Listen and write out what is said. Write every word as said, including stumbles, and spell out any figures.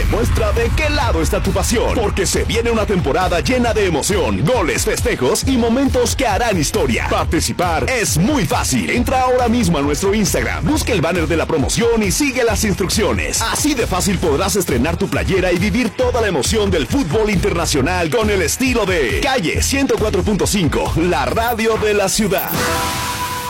Muestra de qué lado está tu pasión, porque se viene una temporada llena de emoción, goles, festejos y momentos que harán historia. Participar es muy fácil. Entra ahora mismo a nuestro Instagram, busca el banner de la promoción y sigue las instrucciones. Así de fácil podrás estrenar tu playera y vivir toda la emoción del fútbol internacional con el estilo de Calle ciento cuatro punto cinco, la radio de la ciudad.